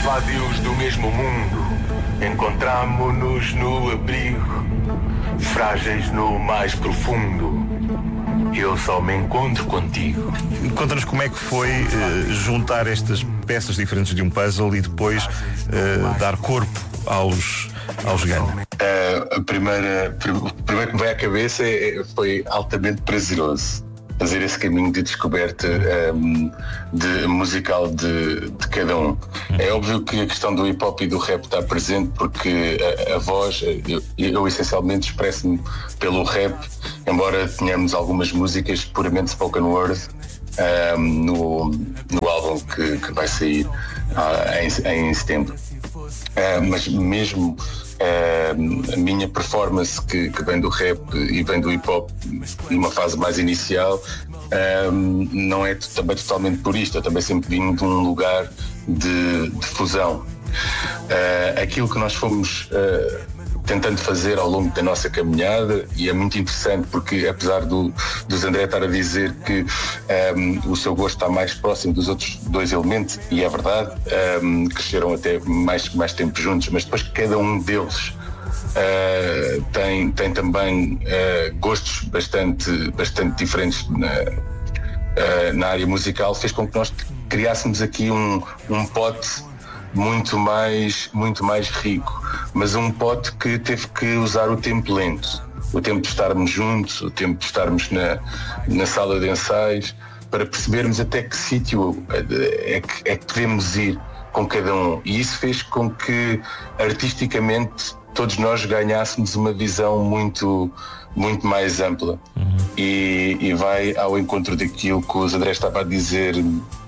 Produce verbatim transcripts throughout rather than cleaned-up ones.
vadios do mesmo mundo, encontramo-nos no abrigo, frágeis no mais profundo. Eu só me encontro contigo. Conta-nos como é que foi uh, juntar estas peças diferentes de um puzzle e depois uh, dar corpo aos, aos Gun. Uh, a primeira, o primeiro que me veio à cabeça é, foi altamente prazeroso. Fazer esse caminho de descoberta um, de, musical de, de cada um. É óbvio que a questão do hip hop e do rap está presente porque a, a voz, eu, eu essencialmente expresso-me pelo rap, embora tenhamos algumas músicas puramente spoken word um, no, no álbum que, que vai sair uh, em, em setembro. Uh, mas mesmo uh, a minha performance que, que vem do rap e vem do hip hop numa fase mais inicial uh, não é também totalmente purista. Eu também sempre vim de um lugar de, de fusão. Uh, aquilo que nós fomos uh, tentando fazer ao longo da nossa caminhada, e é muito interessante porque apesar do, do Zandré estar a dizer que um, o seu gosto está mais próximo dos outros dois elementos, e é verdade, um, cresceram até mais, mais tempo juntos, mas depois cada um deles uh, tem, tem também uh, gostos bastante, bastante diferentes na, uh, na área musical, fez com que nós criássemos aqui um, um pote muito mais, muito mais rico, mas um pote que teve que usar o tempo lento, o tempo de estarmos juntos, o tempo de estarmos na, na sala de ensaios, para percebermos até que sítio é que, é que podemos ir com cada um. E isso fez com que artisticamente todos nós ganhássemos uma visão muito, muito mais ampla. Uhum. E, e vai ao encontro daquilo que o André estava a dizer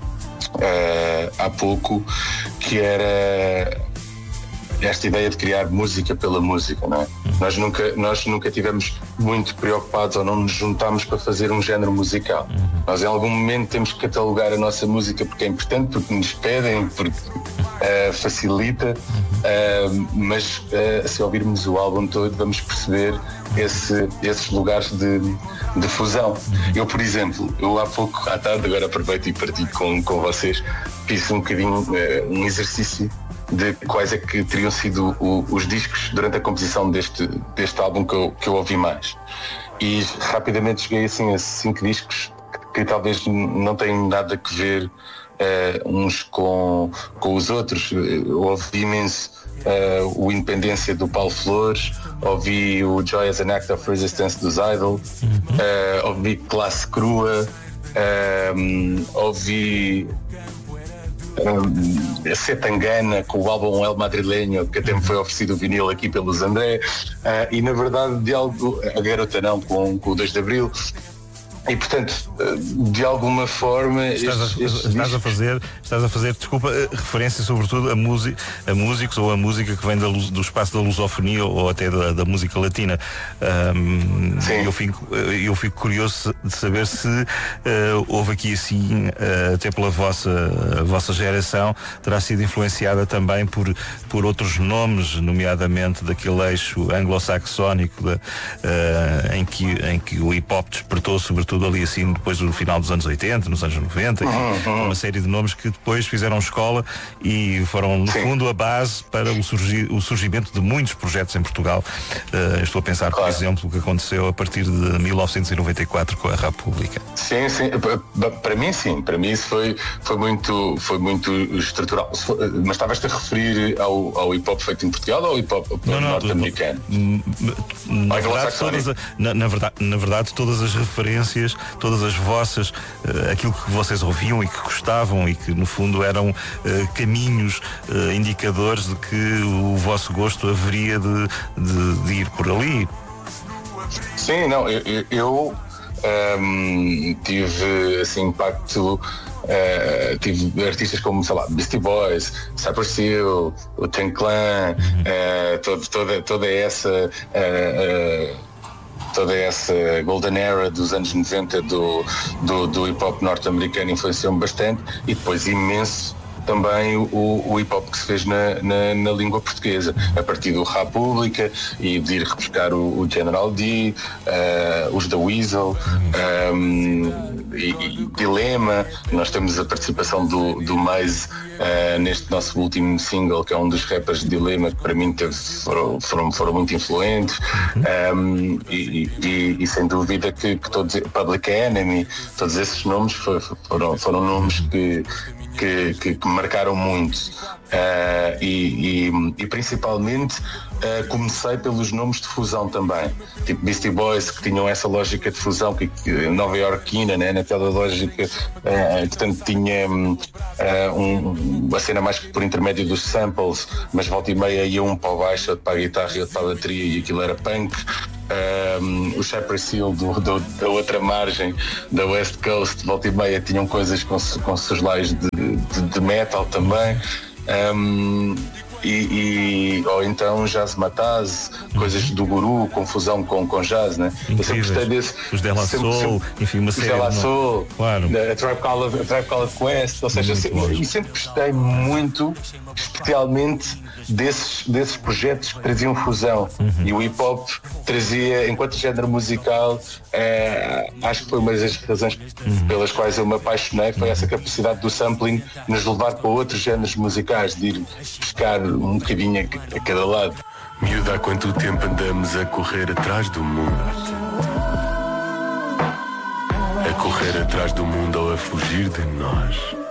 Uh, há pouco, que era esta ideia de criar música pela música, não é? Uhum. Nós nunca, nós nunca tivemos muito preocupados ou não nos juntámos para fazer um género musical. Uhum. Nós em algum momento temos que catalogar a nossa música porque é importante, porque nos pedem, porque uh, facilita, uh, mas uh, se ouvirmos o álbum todo vamos perceber esse, esses lugares de, de fusão. Eu, por exemplo, eu há pouco, à tarde, agora aproveito e partilho com, com vocês, fiz um bocadinho uh, um exercício de quais é que teriam sido o, os discos durante a composição deste, deste álbum que eu, que eu ouvi mais. E rapidamente cheguei assim a cinco discos que, que talvez não tenham nada a ver uh, uns com, com os outros. Eu ouvi imenso uh, o Independência do Paulo Flores, ouvi o Joy as an Act of Resistance dos Idol, uh, ouvi Classe Crua, uh, ouvi Um, a Setangana com o álbum El Madrileño, que até me foi oferecido o vinil aqui pelos André, uh, e na verdade de algo, a Garota Não com, com o dois de Abril. E portanto, de alguma forma estás a, estes, estes estás discos... a fazer, estás a fazer, desculpa, referência sobretudo a, música, a músicos ou a música que vem da, do espaço da lusofonia ou até da, da música latina. Um, eu, fico, eu fico curioso de saber se uh, houve aqui assim, uh, até pela vossa, vossa geração, terá sido influenciada também por, por outros nomes, nomeadamente daquele eixo anglo-saxónico uh, em, que, em que o hip hop despertou, sobretudo ali assim depois do final dos anos oitenta, nos anos noventa, uhum. Uma série de nomes que depois fizeram escola e foram no Sim. fundo a base para o, surgir, o surgimento de muitos projetos em Portugal. Uh, estou a pensar, claro. Por exemplo, o que aconteceu a partir de mil novecentos e noventa e quatro com a República. Sim, sim, para mim sim, para mim isso foi, foi, muito, foi muito estrutural. Mas estavas-te a referir ao, ao hip hop feito em Portugal ou ao hip hop norte-americano? Na, na, na, na, verdade, na verdade todas as referências, todas as vossas, uh, aquilo que vocês ouviam e que gostavam e que no fundo eram uh, caminhos uh, indicadores de que o vosso gosto haveria de, de, de ir por ali. Sim, não, eu, eu, eu um, tive assim impacto. Uh, tive artistas como, sei lá, Beastie Boys, Cypress Hill, o Ten Clan, uhum. uh, todo, toda, toda essa uh, uh, toda essa golden era dos anos noventa do, do, do hip hop norte-americano influenciou-me bastante, e depois imenso também o, o hip hop que se fez na, na, na língua portuguesa, a partir do República e de ir repescar o, o General D, uh, os da Weasel, um, e, e Dilema. Nós temos a participação do, do Maze uh, neste nosso último single, que é um dos rappers de Dilema, que para mim teve, foram, foram, foram muito influentes, um, e, e, e sem dúvida que, que todos, Public Enemy, todos esses nomes foram, foram nomes que Que, que, que marcaram muito, uh, e, e, e principalmente uh, comecei pelos nomes de fusão também, tipo Beastie Boys, que tinham essa lógica de fusão que, que nova iorquina, né, naquela lógica, uh, que tanto tinha uh, um, a cena mais por intermédio dos samples, mas volta e meia ia um para o baixo, outro para a guitarra e outro para a bateria, e aquilo era punk. Um, o Cypress Hill do, do, da outra margem da West Coast, volta e meia tinham coisas com, com seus lais de, de, de metal também, um, e, e, ou então Jazz Mataz, coisas do Guru, confusão com, com jazz, né? Eu sempre gostei desse. Os De La Soul, enfim, uma série. Os De La Soul, claro. A Tribe Called, a Tribe Called Quest, ou seja, sempre, e sempre gostei muito, especialmente desses, desses projetos que traziam fusão. Uhum. E o hip hop trazia, enquanto género musical, é, acho que foi uma das razões uhum. pelas quais eu me apaixonei, foi essa capacidade do sampling nos levar para outros géneros musicais, de ir buscar um bocadinho a, a cada lado. Miúda, há quanto tempo andamos a correr atrás do mundo? A correr atrás do mundo ou a fugir de nós?